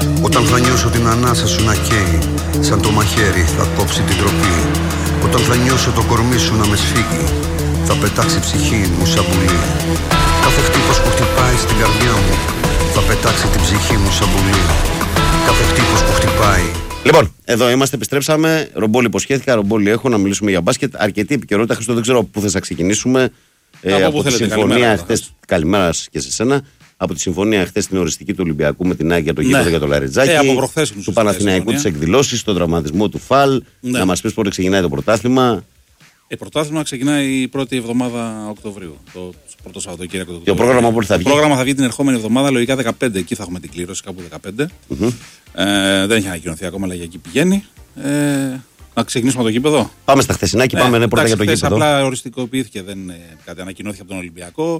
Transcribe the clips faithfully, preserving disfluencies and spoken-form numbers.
Όταν θα νιώσω την ανάσα σου να καίει, σαν το μαχαίρι θα κόψει την τροπή. Όταν θα νιώσω το κορμί σου να με σφίγγει, θα πετάξει η ψυχή μου σαν πουλί. Κάθε χτύπος που χτυπάει στην καρδιά μου θα πετάξει την ψυχή μου σαν πουλί. Κάθε χτύπος που χτυπάει. Λοιπόν, εδώ είμαστε, επιστρέψαμε. Ρομπόλη υποσχέθηκα, ρομπόλη έχω να μιλήσουμε για μπάσκετ. Αρκετή επικαιρότητα, Χριστό, δεν ξέρω πού θες να ξεκινήσουμε. Ε, από τη συμφωνία χθες. Καλημέρα και σε σένα. Από τη συμφωνία χθες την οριστική του Ολυμπιακού με την Άγια για το γήπεδο, ναι, για το Λαριτζάκι. Ε, από του Παναθηναϊκού της εκδηλώσεις, τον τραυματισμό του Φαλ. Ναι. Να μας πεις πότε ξεκινάει το πρωτάθλημα. Το πρωτάθλημα ξεκινάει η πρώτη εβδομάδα Οκτωβρίου. Το πρώτο Σαββατοκύριακο του Οκτωβρίου. Το πρόγραμμα πότε θα βγει. Το πρόγραμμα θα βγει την ερχόμενη εβδομάδα, λογικά δεκαπέντε. Εκεί θα έχουμε την κλήρωση, κάπου δεκαπέντε. Mm-hmm. Ε, δεν έχει ανακοινωθεί ακόμα, αλλά για εκεί πηγαίνει. Ε, να ξεκινήσουμε το γήπεδο. Πάμε στα χθεσινά και ναι, πάμε ναι, πρώτα για το γήπεδο. Απλά οριστικοποιήθηκε, δεν κάτι ανακοινώθηκε από τον Ολυμπιακό.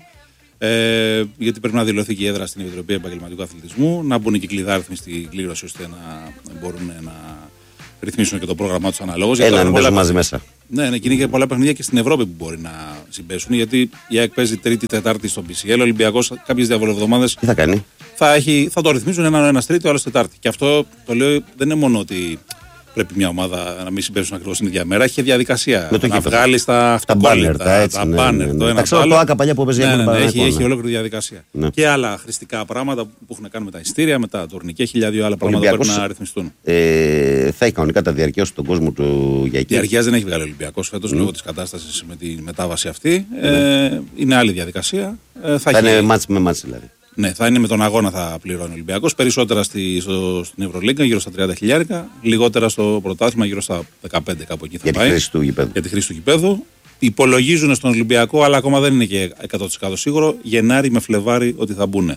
Ε, γιατί πρέπει να δηλωθεί και η έδρα στην Επιτροπή Επαγγελματικού Αθλητισμού, να μπουν και κλειδάριθμοι στην κλήρωση ώστε να μπορούν να ρυθμίσουν και το πρόγραμμά του αναλόγως. Έλα, να παίζουν μαζί μέσα. Ναι, ναι, και είναι και πολλά παιχνίδια και στην Ευρώπη που μπορεί να συμπέσουν. Γιατί η ΑΕΚ παίζει Τρίτη, Τετάρτη στο πι σι ελ. Ο Ολυμπιακός κάποιες διαβολοβδομάδες τι θα κάνει. Θα, έχει, θα το ρυθμίζουν έναν ένα Τρίτη, ο άλλο Τετάρτη. Και αυτό το λέω δεν είναι μόνο ότι πρέπει μια ομάδα να μην συμπέσουν ακριβώς την ίδια μέρα. Έχει διαδικασία. Με το να βγάλει τα αυτοκόλλητα, τα μπάνερ. Ναι, ναι, ναι. Τα ξέρω το άκα παλιά που παίζει. Ναι, ναι, ναι, έχει, έχει ολόκληρη διαδικασία. Ναι. Και άλλα χρηστικά πράγματα που έχουν να κάνουν με τα ειστήρια, με τα τουρνικέ, χίλια δύο άλλα πράγματα που πρέπει να ρυθμιστούν. Ε, θα έχει κανονικά τα διαρκεία στον κόσμο του για εκεί. Διαρκεία δεν έχει βγάλει ο Ολυμπιακός φέτος mm. λόγω τη κατάσταση με τη μετάβαση αυτή. Mm. Ε, είναι άλλη διαδικασία. Ε, θα θα έχει... είναι μάτς με μάτς δηλαδή. Ναι, θα είναι με τον αγώνα θα πληρώνει ο Ολυμπιακός. Περισσότερα στη, στο, στην Ευρωλίγκα, γύρω στα τριάντα χιλιάρικα. Λιγότερα στο πρωτάθλημα, γύρω στα δεκαπέντε, κάπου εκεί θα για πάει. Τη χρήση του γηπέδου. Για τη χρήση του γηπέδου. Υπολογίζουν στον Ολυμπιακό, αλλά ακόμα δεν είναι και εκατό τοις εκατό σίγουρο, Γενάρη με Φλεβάρι ότι θα μπουν.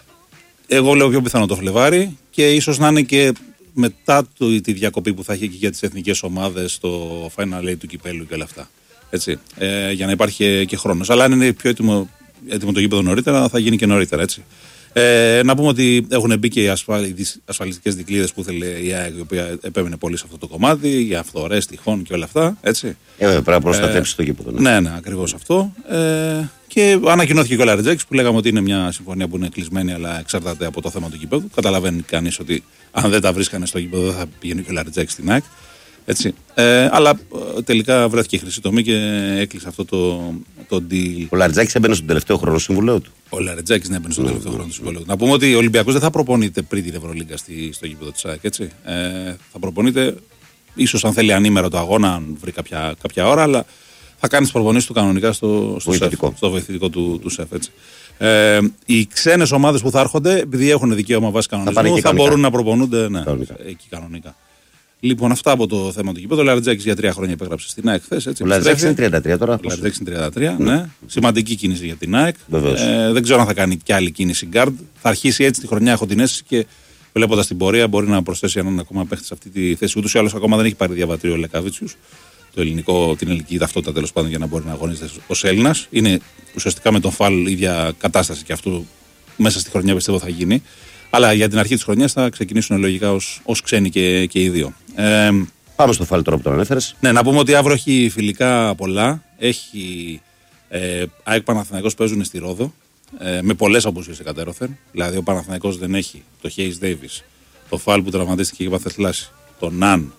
Εγώ λέω πιο πιθανό το Φλεβάρι και ίσως να είναι και μετά το, τη διακοπή που θα έχει και για τις εθνικές ομάδες, το Final Eight του κυπέλου και όλα αυτά. Έτσι, ε, για να υπάρχει και χρόνος. Αλλά αν είναι πιο έτοιμο. έτοιμο το γήπεδο νωρίτερα, θα γίνει και νωρίτερα, έτσι. Ε, να πούμε ότι έχουν μπει και οι ασφαλιστικές δικλείδες που ήθελε η ΑΕΚ, η οποία επέμεινε πολύ σε αυτό το κομμάτι, για αυθορές, τυχόν και όλα αυτά, έτσι. Ε, πρέπει να προστατεύσει ε, το γήπεδο. Ναι, ναι, ναι, ακριβώς αυτό. Ε, και ανακοινώθηκε και ο Λαριτζάκης που λέγαμε ότι είναι μια συμφωνία που είναι κλεισμένη, αλλά εξαρτάται από το θέμα του γήπεδου. Καταλαβαίνει κανείς ότι αν δεν τα βρίσκανε στο γήπεδο, δεν θα πηγαίνει και ο Λαριτζάκης στην ΑΕΚ. Έτσι. Ε, αλλά τελικά βρέθηκε η χρυσή τομή και έκλεισε αυτό το, το deal. Ο Λαριτζάκης έμπαινε στον τελευταίο χρόνο συμβουλίου του. Ο Λαριτζάκης ναι, έμπαινε στον mm. τελευταίο χρόνο του συμβουλίου του. Να πούμε ότι ο Ολυμπιακός δεν θα προπονείται πριν την Ευρωλίγκα στο γήπεδο της ΑΕΚ. Έτσι. Ε, θα προπονείται, ίσως αν θέλει ανήμερο το αγώνα, αν βρει κάποια, κάποια ώρα, αλλά θα κάνει τις προπονήσεις του κανονικά στο, στο, βοηθητικό. Σεφ, στο βοηθητικό του, του ΣΕΦ. Έτσι. Ε, οι ξένες ομάδες που θα έρχονται, επειδή έχουν δικαίωμα βάση κανονισμού, θα, θα μπορούν να προπονούνται ναι, κανονικά. εκεί κανονικά. Λοιπόν, αυτά από το θέμα του γηπέδου. Ο Λαριτζάκης για τρία χρόνια υπέγραψε στην ΑΕΚ χθες. Ο Λαριτζάκης είναι τριάντα τρία τώρα. Ο Λαριτζάκης είναι τριάντα τρία, ναι. ναι. Σημαντική κίνηση για την ΑΕΚ. Ε, δεν ξέρω αν θα κάνει κι άλλη κίνηση γκάρντ. Θα αρχίσει έτσι τη χρονιά, έχω την αίσθηση και βλέποντας την πορεία μπορεί να προσθέσει έναν ακόμα παίχτη σε αυτή τη θέση. Ούτως ή άλλως ακόμα δεν έχει πάρει διαβατήριο ο Λεκαβίτσιους. Το ελληνικό, την ελληνική ταυτότητα τέλος πάντων για να μπορεί να αγωνίζεται ως Έλληνας. Είναι ουσιαστικά με τον Φαλ η ίδια κατάσταση και αυτό μέσα στη χρονιά πιστεύω θα γίνει. Αλλά για την αρχή της χρονιάς θα ξεκινήσουν λογικά ως, ως ξένοι και, και οι δύο. Ε, Πάμε στο Φαλ τώρα που τον ανέφερες. Ναι, να πούμε ότι αύριο έχει φιλικά πολλά. Έχει ε, ΑΕΚ Παναθηναϊκός παίζουν στη Ρόδο ε, με πολλές απουσίες εκατέρωθεν. Δηλαδή ο Παναθηναϊκός δεν έχει το Χέις Ντέιβις, το Φαλ που τραυματίστηκε και έπαθε θλάση, τον Ναν,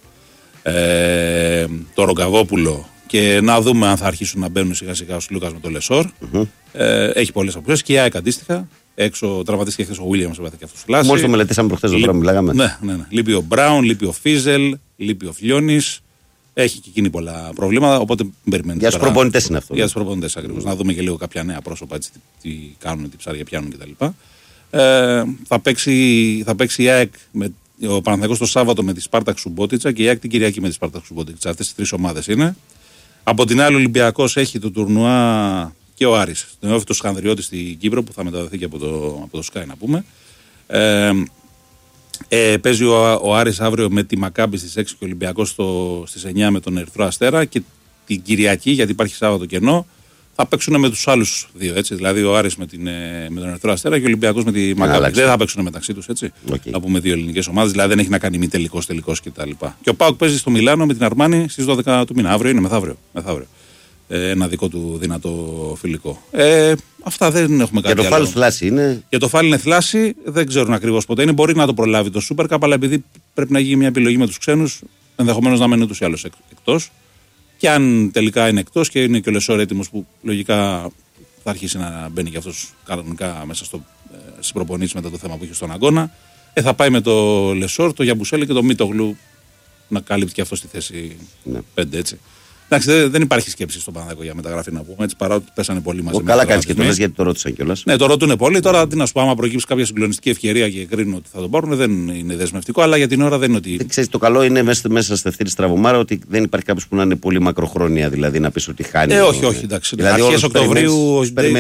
ε, το Ρογκαβόπουλο και να δούμε αν θα αρχίσουν να μπαίνουν σιγά σιγά ο Λούκας με το Λεσόρ. Mm-hmm. Ε, έχει πολλές απουσίες και η ΑΕΚ αντίστοιχα. Έξω τραυματίστηκε χθες ο Βίλιαμς, έπαθε και αυτός θλάση. Μόλις το μελετήσαμε προχθές εδώ πέρα, μιλάγαμε. Ναι, ναι, ναι. Λείπει ο Μπράουν, λείπει ο Φίζελ, λείπει ο Φλιώνης. Έχει και εκείνη πολλά προβλήματα. Οπότε περιμένουμε. Για τους προπονητές είναι αυτό. Για τους προπονητές ακριβώς. Mm. Να δούμε και λίγο κάποια νέα πρόσωπα, έτσι, τι, τι κάνουν, τι ψάρια πιάνουν κτλ. Ε, θα, παίξει, θα παίξει η ΑΕΚ με ο Παναθηναϊκός το Σάββατο με τη Σπάρτακ Σουμπότιτσα και η ΑΕΚ την Κυριακή με τη Σπάρτακ Σουμπότιτσα. Αυτές τις τρεις ομάδες είναι. Από την άλλη, ο Ολυμπιακός έχει το τουρνουά και ο Άρης. Τον Νεόφυτο Σκανδριώτη στην Κύπρο που θα μεταδοθεί και από το, από το Sky να πούμε. Ε, ε, παίζει ο, ο Άρης αύριο με τη Μακάμπη στις έξι και ο Ολυμπιακός στο, στις εννιά με τον Ερυθρό Αστέρα και την Κυριακή, γιατί υπάρχει Σάββατο κενό, θα παίξουν με τους άλλους δύο. Έτσι. Δηλαδή ο Άρης με, την, με τον Ερυθρό Αστέρα και ο Ολυμπιακός με τη Μακάμπη. Δεν θα παίξουν μεταξύ τους. Έτσι. Okay. Να πούμε δύο ελληνικές ομάδες, δηλαδή δεν έχει να κάνει μη τελικός, τελικός κτλ. Και, και ο ΠΑΟΚ παίζει στο Μιλάνο με την Αρμάνη στις δώδεκα του μήνα. Αύριο είναι, μεθαύριο. μεθαύριο. Ε, ένα δικό του δυνατό φιλικό. Ε, Αυτά δεν έχουμε κάτι. Για το φάλ θλάση είναι. Για το φάλ είναι θλάση, δεν ξέρουν ακριβώς πότε είναι. Μπορεί να το προλάβει το Super Cup, αλλά επειδή πρέπει να γίνει μια επιλογή με τους ξένους, ενδεχομένως να μένει ούτως ή άλλως εκτός. Και αν τελικά είναι εκτός και είναι και ο Λεσόρ έτοιμος, που λογικά θα αρχίσει να μπαίνει και αυτός κανονικά μέσα στο, ε, στις προπονήσεις μετά το θέμα που είχε στον αγώνα, ε, θα πάει με το Λεσόρ, το Γιαμπουσέλη και το Μίτογλου να καλύπτει και αυτό στη θέση ναι. πέντε, έτσι. Εντάξει, δεν υπάρχει σκέψη στον Παναθηναϊκό για μεταγραφή να πούμε. Έτσι, παρά ότι πέσανε πολύ μαζί. Καλά κάνεις και το λες, γιατί το ρώτησαν κιόλας. Ναι, το ρωτούν πολύ. Τώρα τι να σου πω, άμα προκύψει κάποια συγκλονιστική ευκαιρία και κρίνουν ότι θα τον πάρουν, δεν είναι δεσμευτικό. Αλλά για την ώρα δεν είναι ότι. Ξέρεις, το καλό είναι μέσα, μέσα στη αυτή τη στραβωμάρα ότι δεν υπάρχει κάποιο που να είναι πολύ μακροχρόνια, δηλαδή να πει ότι χάνει. Ε, όχι, όχι, εντάξει. Δηλαδή, αρχές Οκτωβρίου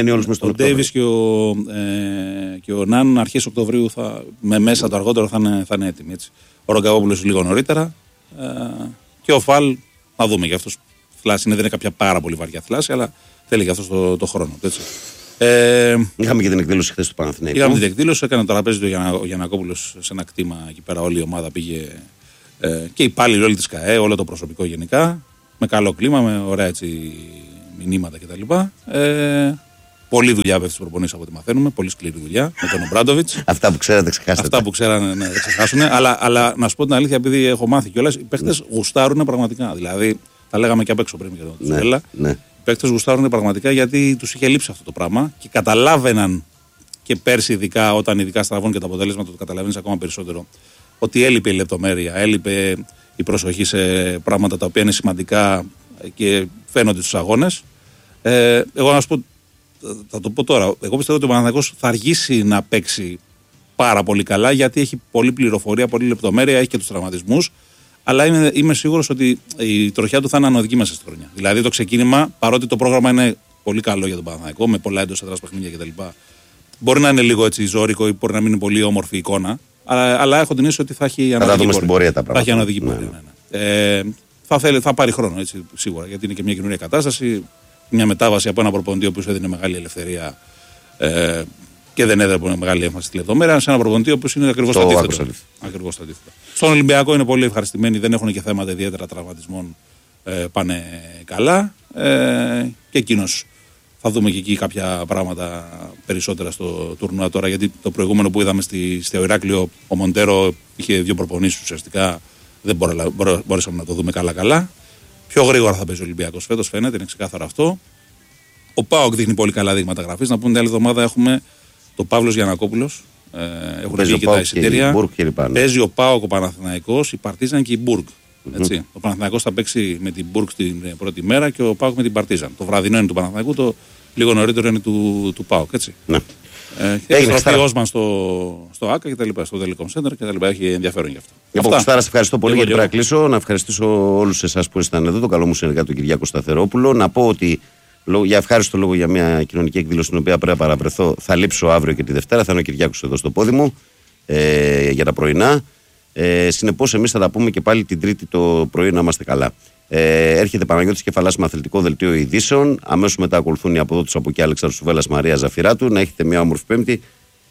ο Ντέιβις και, ε, και ο Ναν αρχές Οκτωβρίου θα, με μέσα το αργότερο θα είναι, θα είναι έτοιμοι. Έτσι. Ο Ρογκαβόπουλος λίγο νωρίτερα ε, και ο Φαλ θα δούμε γι' αυτό. Θλάση είναι, δεν είναι κάποια πάρα πολύ βαριά θλάση, αλλά θέλει και αυτό το, το χρόνο. Έτσι. Ε, Είχαμε και την εκδήλωση χθες του Παναθηναϊκού. Είχαμε την εκδήλωση, έκανε το τραπέζι του Γιαννα, ο Γιαννακόπουλος σε ένα κτήμα εκεί πέρα. Όλη η ομάδα πήγε ε, και οι υπάλληλοι όλη τη ΚΑΕ, όλο το προσωπικό γενικά. Με καλό κλίμα, με ωραία έτσι, μηνύματα κτλ. Ε, πολλή δουλειά βέβαια στις προπονήσεις από ό,τι μαθαίνουμε. Πολύ σκληρή δουλειά με τον Ομπράντοβιτς. Αυτά που ξέρατε, ξεχάσατε. Αυτά που ξέρανε, ναι, δεν ξεχάσουν. αλλά, αλλά να σου πω την αλήθεια, επειδή έχω μάθει κιόλας, οι παίχτες γουστάρουν πραγματικά. Δηλαδή, τα λέγαμε και απ' έξω πριν και το Τσουβέλλα. Ναι, ναι. Οι παίκτες γουστάρουν πραγματικά γιατί τους είχε λείψει αυτό το πράγμα και καταλάβαιναν και πέρσι, ειδικά όταν ειδικά στραβώνουν και τα αποτέλεσματα, το καταλαβαίνεις ακόμα περισσότερο. Ότι έλειπε η λεπτομέρεια, έλειπε η προσοχή σε πράγματα τα οποία είναι σημαντικά και φαίνονται στους αγώνες. Ε, εγώ να σου πω, θα το πω τώρα. Εγώ πιστεύω ότι ο Παναθηναϊκός θα αργήσει να παίξει πάρα πολύ καλά γιατί έχει πολλή πληροφορία, πολλή λεπτομέρεια, έχει και τους τραυματισμούς. Αλλά είμαι, είμαι σίγουρος ότι η τροχιά του θα είναι ανωδική μέσα στη χρονιά. Δηλαδή το ξεκίνημα, παρότι το πρόγραμμα είναι πολύ καλό για τον Παναθηναϊκό, με πολλά εντός έδρας παιχνίδια κτλ. Μπορεί να είναι λίγο έτσι ζώρικο ή μπορεί να μην είναι πολύ όμορφη εικόνα. Αλλά, αλλά έχω την αίσθηση ότι θα έχει ανωδική πορεία. πορεία τα θα έχει ανωδική πορεία. Ναι. Ναι, ναι. Ε, θα, θέλει, θα πάρει χρόνο έτσι, σίγουρα γιατί είναι και μια καινούργια κατάσταση. Μια μετάβαση από ένα προπονητή ο οποίος έδινε μεγάλη ελευθερία ε, και δεν έδινε μεγάλη έμφαση στη λεπτομέρεια, σε ένα προπονητή ο οποίος είναι ακριβώς το αντίθετο. Ακριβώς το αντίθετο. Στον Ολυμπιακό είναι πολύ ευχαριστημένοι, δεν έχουν και θέματα ιδιαίτερα τραυματισμών, ε, πάνε καλά. Ε, και εκείνος θα δούμε και εκεί κάποια πράγματα περισσότερα στο τουρνουά τώρα. Γιατί το προηγούμενο που είδαμε στη, στο Ηράκλειο, ο Μοντέρο είχε δύο προπονήσεις ουσιαστικά. Δεν μπορέ, μπορέ, μπορέσαμε να το δούμε καλά-καλά. Πιο γρήγορα θα παίζει ο Ολυμπιακός φέτος, φαίνεται, είναι ξεκάθαρο αυτό. Ο ΠΑΟΚ δείχνει πολύ καλά δείγματα γραφής. Να πούμε την άλλη εβδομάδα έχουμε τον Παύλος Γιαννακόπουλος. Ε, έχουν βγει και τα εισιτήρια. Παίζει ο ΠΑΟΚ, ο Παναθηναϊκός, η Παρτίζαν και η Μπουργκ. Mm-hmm. Ο Παναθηναϊκός θα παίξει με την Μπουργκ την πρώτη μέρα και ο ΠΑΟΚ με την Παρτίζαν. Το βραδινό είναι του Παναθηναϊκού, το λίγο νωρίτερο είναι του, του ΠΑΟΚ. Έτσι. Ναι. Ε, έχει στραφεί ο Όσμαν στο, στο ΆΚΑ και τα λοιπά, στο Telecom Center και τα λοιπά. Έχει ενδιαφέρον γι' αυτό. Λοιπόν, Κουστάρα, σε ευχαριστώ πολύ για την πρέπει να κλείσω. Να ευχαριστήσω όλους εσάς που ήσασταν εδώ, τον καλό μου συνεργάτη τον Κυριάκο Σταθερόπουλο. Να πω ότι για ευχάριστο λόγο για μια κοινωνική εκδήλωση στην οποία πρέπει να παραβρεθώ, θα λείψω αύριο και τη Δευτέρα. Θα είναι ο Κυριάκος εδώ στο πόδι μου ε, για τα πρωινά. Ε, Συνεπώς, εμείς θα τα πούμε και πάλι την Τρίτη το πρωί να είμαστε καλά. Ε, έρχεται Παναγιώτης Κεφαλάς με αθλητικό δελτίο ειδήσεων. Αμέσως μετά ακολουθούν οι από εδώ τους από εκεί Αλέξανδρος Σουβέλλας, Μαρία Ζαφυράτου. Να έχετε μια όμορφη Πέμπτη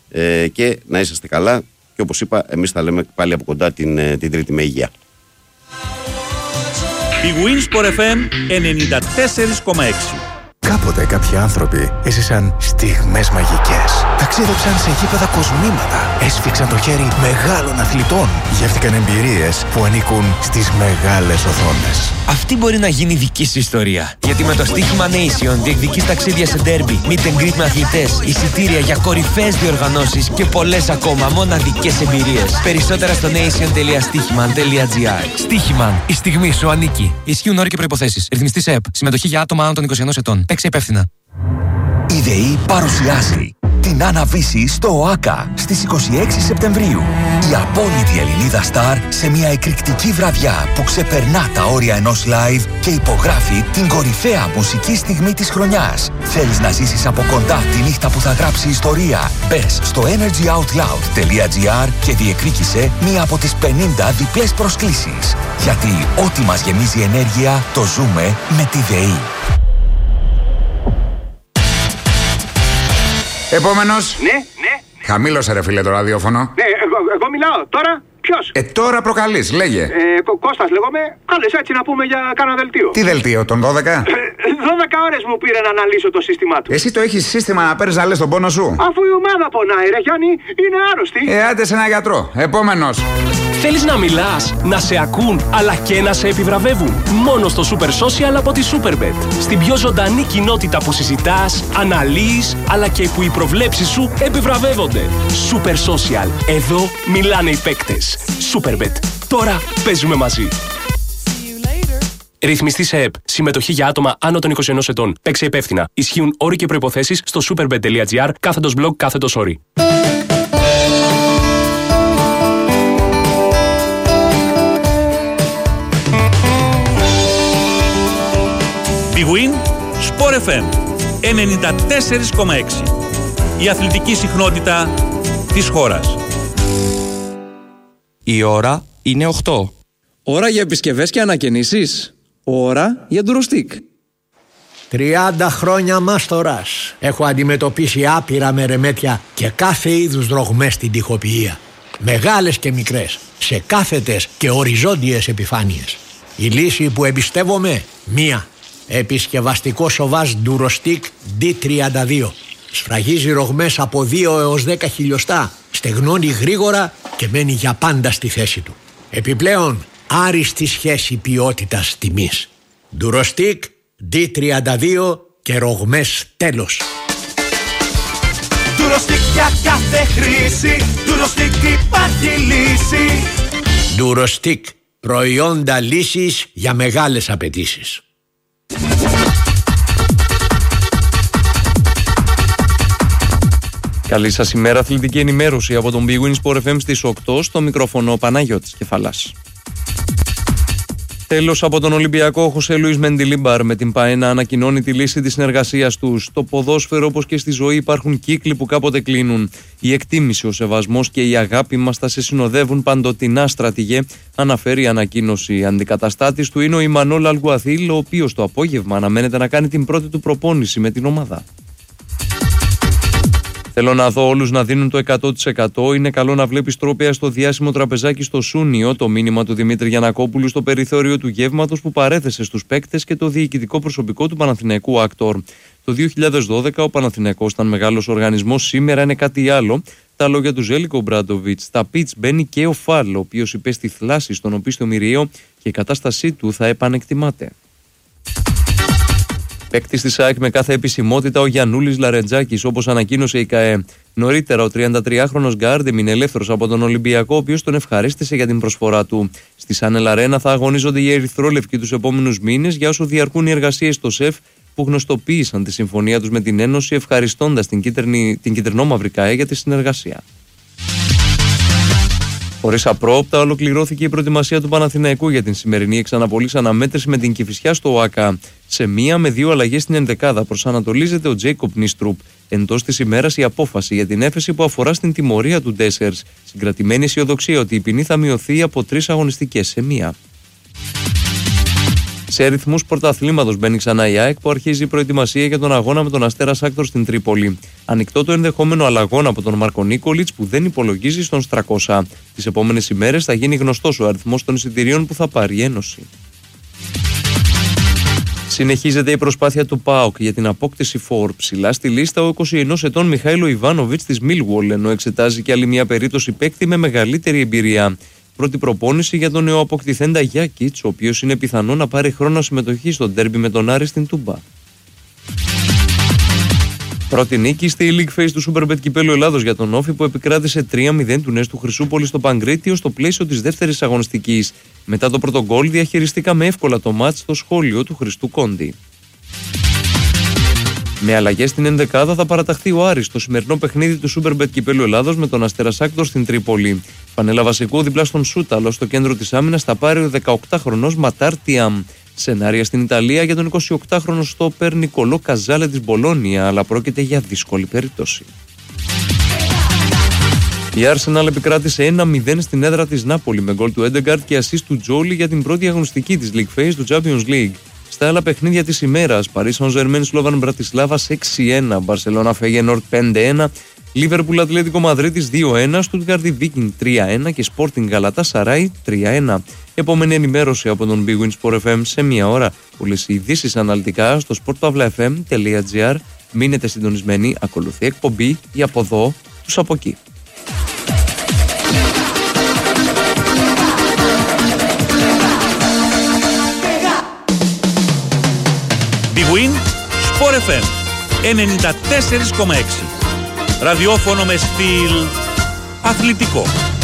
ε, και να είσαστε καλά. Και όπως είπα, εμείς θα λέμε πάλι από κοντά την, την Τρίτη με υγεία. Η Winsport εφ εμ ενενήντα τέσσερα κόμμα έξι. Κάποτε κάποιοι άνθρωποι έζησαν στιγμές μαγικές. Ταξίδεψαν σε γήπεδα κοσμήματα. Έσφιξαν το χέρι μεγάλων αθλητών. Γεύτηκαν εμπειρίες που ανήκουν στις μεγάλες οθόνες. Αυτή μπορεί να γίνει δική σου ιστορία. Γιατί με το στοίχημα Nation διεκδικείς ταξίδια σε ντέρμπι, meet and greet με αθλητές, εισιτήρια για κορυφαίες διοργανώσεις και πολλές ακόμα μοναδικές εμπειρίες. Περισσότερα στο nation τελεία στοίχημαν τελεία τζι άρ. Στοίχημαν. Η στιγμή σου ανήκει. Ισχύουν όροι και προϋποθέσεις. Ρυθμιστής ΕΕΠ. Συμμετοχή για άτομα άνω των είκοσι ενός ετών. Παίξε υπεύθυνα. Η ΔΕΗ παρουσιάζει την Αναβίση στο ΟΑΚΑ στις είκοσι έξι Σεπτεμβρίου. Η απόλυτη Ελληνίδα Σταρ σε μια εκρηκτική βραδιά που ξεπερνά τα όρια ενός live και υπογράφει την κορυφαία μουσική στιγμή της χρονιάς. Θέλεις να ζήσεις από κοντά τη νύχτα που θα γράψει ιστορία? Μπες στο energy out loud τελεία τζι άρ και διεκδίκησε μία από τις πενήντα διπλές προσκλήσεις. Γιατί ό,τι μας γεμίζει ενέργεια το ζούμε με τη ΔΕΗ. Επόμενος. Ναι, ναι. Χαμήλωσε ρε φίλε το ραδιόφωνο. Ναι, εγώ, εγώ μιλάω τώρα. Ποιος? Ε, τώρα προκαλείς, λέγε. Ε, Κώστας λέγομαι. Κάλες έτσι να πούμε για κάνα δελτίο. Τι δελτίο, τον δώδεκα? δώδεκα ώρες μου πήρε να αναλύσω το σύστημά του. Εσύ το έχεις σύστημα να παίρνεις να λες τον πόνο σου? Αφού η ομάδα πονάει, ρε Γιάννη, είναι άρρωστη. Ε, άντε σε ένα γιατρό. Επόμενος. Θέλεις να μιλάς, να σε ακούν, αλλά και να σε επιβραβεύουν? Μόνο στο Super Social από τη Superbet. Στην πιο ζωντανή κοινότητα που συζητάς, αναλύεις, αλλά και που οι προβλέψεις σου επιβραβεύονται. Super Social. Εδώ μιλάνε οι παίκτες. Superbet. Τώρα παίζουμε μαζί. Ρυθμιστή σε ΕΠ. Συμμετοχή για άτομα άνω των είκοσι ενός ετών. Παίξε υπεύθυνα. Ισχύουν όροι και προϋποθέσεις στο superbet.gr κάθετος blog κάθετος όροι. Big Win, Sport εφ εμ ενενήντα τέσσερα κόμμα έξι. Η αθλητική συχνότητα της χώρας. Η ώρα είναι οκτώ. Ώρα για επισκευές και ανακαινήσεις. Ώρα για ντουροστίκ. τριάντα χρόνια μάστορας. Έχω αντιμετωπίσει άπειρα μερεμέτια και κάθε είδους δρογμές στην τοιχοποιία. Μεγάλες και μικρές, σε κάθετες και οριζόντιες επιφάνειες. Η λύση που εμπιστεύομαι, μία. Επισκευαστικό σοβάζ ντουροστίκ ντι τριάντα δύο. Σφραγίζει ρογμές από δύο έως δέκα χιλιοστά, στεγνώνει γρήγορα και μένει για πάντα στη θέση του. Επιπλέον, άριστη σχέση ποιότητας τιμής. Ντουροστίκ ντι τριάντα δύο και ρογμές τέλος. Ντουροστίκ για κάθε χρήση, Ντουροστίκ υπάρχει λύση. Ντουροστίκ, προϊόντα λύσης για μεγάλες απαιτήσεις. Καλή σας ημέρα, αθλητική ενημέρωση από τον Big Win Sport εφ εμ στις οκτώ, στο μικρόφωνο Παναγιώτης Κεφαλάς. Τέλος από τον Ολυμπιακό, Χωσέ Λουίς Μεντιλίμπαρ με την ΠΑΕ να ανακοινώνει τη λύση της συνεργασίας τους. Στο ποδόσφαιρο, όπως και στη ζωή, υπάρχουν κύκλοι που κάποτε κλείνουν. Η εκτίμηση, ο σεβασμός και η αγάπη μας θα σε συνοδεύουν παντοτινά, στρατηγέ, αναφέρει η ανακοίνωση. Αντικαταστάτης του είναι ο Ιμανόλ Αλγκουαθίλ, ο οποίος το απόγευμα αναμένεται να κάνει την πρώτη του προπόνηση με την ομάδα. Θέλω να δω όλους να δίνουν το εκατό τοις εκατό. Είναι καλό να βλέπεις τρόπια στο διάσημο τραπεζάκι στο Σούνιο. Το μήνυμα του Δημήτρη Γιαννακόπουλου στο περιθώριο του γεύματος που παρέθεσε στους παίκτες και το διοικητικό προσωπικό του Παναθηναϊκού Άκτορ. Το δύο χιλιάδες δώδεκα ο Παναθηναϊκός ήταν μεγάλος οργανισμός, σήμερα είναι κάτι άλλο. Τα λόγια του Ζέλικο Μπράντοβιτς. Στα πιτς μπαίνει και ο Φάλ, ο οποίος υπέστη θλάση στον οπίστιο Μυριαίο και η κατάστασή του θα επανεκτιμάται. Παίκτης της ΑΕΚ με κάθε επισημότητα ο Γιαννούλης Λαρετζάκης, όπως ανακοίνωσε η ΚΑΕ. Νωρίτερα, ο τριαντατριάχρονος γκάρντ έμεινε ελεύθερος από τον Ολυμπιακό, ο οποίος τον ευχαρίστησε για την προσφορά του. Στη Σάνελ Αρένα θα αγωνίζονται οι ερυθρόλευκοι τους επόμενους μήνες για όσο διαρκούν οι εργασίες στο ΣΕΦ, που γνωστοποίησαν τη συμφωνία τους με την Ένωση, ευχαριστώντας την, την κυτρινόμαυρη ΚΑΕ για τη συνεργασία. Χωρίς απρόοπτα, ολοκληρώθηκε η προετοιμασία του Παναθηναϊκού για την σημερινή εξαναπολύς αναμέτρηση με την Κηφισιά στο ΟΑΚΑ. Σε μία με δύο αλλαγές στην ενδεκάδα προσανατολίζεται ο Τζέικοπ Νίστρουπ. Εντός της ημέρας η απόφαση για την έφεση που αφορά στην τιμωρία του Ντέσσερς. Συγκρατημένη αισιοδοξία ότι η ποινή θα μειωθεί από τρεις αγωνιστικές σε μία. Σε αριθμούς πρωταθλήματος μπαίνει ξανά η ΑΕΚ, που αρχίζει η προετοιμασία για τον αγώνα με τον Αστέρα Σάκτορ στην Τρίπολη. Ανοιχτό το ενδεχόμενο αλλαγών από τον Μάρκο Νίκολιτς, που δεν υπολογίζει στον Στρακόσα. Τις επόμενες ημέρες θα γίνει γνωστός ο αριθμός των εισιτηρίων που θα πάρει η Ένωση. Συνεχίζεται η προσπάθεια του ΠΑΟΚ για την απόκτηση φορ. Ψηλά στη λίστα ο είκοσι ενός ετών Μιχάηλο Ιβάνοβιτς της Millwall, ενώ εξετάζει και άλλη μια περίπτωση παίκτη με μεγαλύτερη εμπειρία. Πρώτη προπόνηση για τον νεοαποκτηθέντα Γιάκιτς, ο οποίος είναι πιθανό να πάρει χρόνο συμμετοχή στο ντέρμπι με τον Άρη στην Τούμπα. Πρώτη νίκη στη League Phase του Superbet Κυπέλλου Ελλάδος για τον Όφη, που επικράτησε τρία μηδέν του Νες του Χρυσούπολη στο Παγκρίτιο στο πλαίσιο της δεύτερης αγωνιστικής. Μετά το πρώτο γκολ διαχειριστήκαμε εύκολα το μάτς στο σχόλιο του Χριστού Κόντι. Με αλλαγές στην ενδεκάδα θα παραταχθεί ο Άρης στο σημερινό παιχνίδι του Superbet Κυπέλλου Ελλάδος με τον Αστέρα Σάκτορ στην Τρίπολη. Φανέλα βασικού δίπλα στον Σούταλο, στο κέντρο της άμυνας θα πάρει ο δεκαοκτάχρονος Ματάρ Τιάμ. Σενάρια στην Ιταλία για τον εικοσιοκτάχρονο στόπερ Νικολό Καζάλε της Μπολόνια, αλλά πρόκειται για δύσκολη περίπτωση. Η Arsenal επικράτησε ένα μηδέν στην έδρα της Νάπολη με γκολ του Έντεγκαρτ και assist του Τζόλι για την πρώτη αγωνιστική της League Phase του Champions League. Στα άλλα παιχνίδια της ημέρας, Paris Saint-Germain Slovan Bratislava έξι ένα, Barcelona Feyenoord πέντε ένα, Λίβερπουλ Ατλέτικο Μαδρίτης δύο ένα, Στουτγκάρδη Βίκινγκ τρία ένα και Sporting Γαλατάσαράι τρία ένα. Επόμενη ενημέρωση από τον Big Win Sport εφ εμ σε μία ώρα. Όλες οι ειδήσεις αναλυτικά στο sportpavlafm.gr. Μείνετε συντονισμένοι, ακολουθεί εκπομπή η από εδώ, τους από εκεί. Big Win Sport εφ εμ ενενήντα τέσσερα κόμμα έξι. Ραδιόφωνο με στυλ αθλητικό.